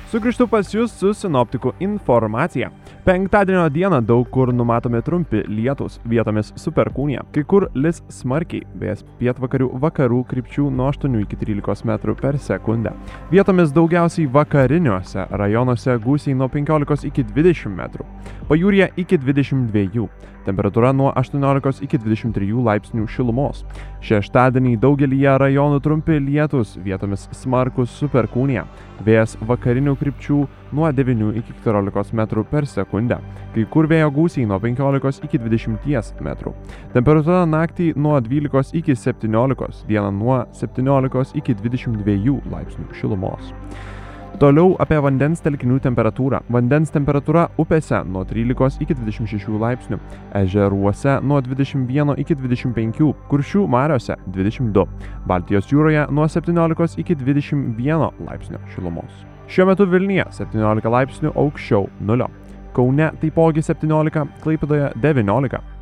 Sugrįžtu pas jūs su sinoptikų informacija. Penktadienio dieną daug kur numatomi trumpi lietūs, vietomis su perkūnija. Kai kur lis smarkiai, vėjas pietvakarių vakarų krypčių nuo 8 iki 13 metrų per sekundę. Vietomis daugiausiai vakariniuose rajonuose gūsiai nuo 15 iki 20 metrų. Pajūryje iki 22. Temperatūra nuo 18 iki 23 laipsnių šilumos. Šeštadienį daugelyje rajonų trumpi lietūs, vietomis smarkus su perkūnija. Vėjas vakarinių krypčių nuo 9 iki 14 metrų per sekundę. Kai kur vėjo gūsiai nuo 15 iki 20 metrų. Temperatūra naktį nuo 12 iki 17, dieną nuo 17 iki 22 laipsnių šilumos. Toliau apie vandens telkinių temperatūrą. Vandens temperatūra upėse nuo 13 iki 26 laipsnių, ežeruose nuo 21 iki 25, Kuršių mariose 22, Baltijos jūroje nuo 17 iki 21 laipsnio šilumos. Šiuo metu Vilniuje 17 laipsnių aukščiau nulio, Kaune taipogi 17, Klaipėdoje 19.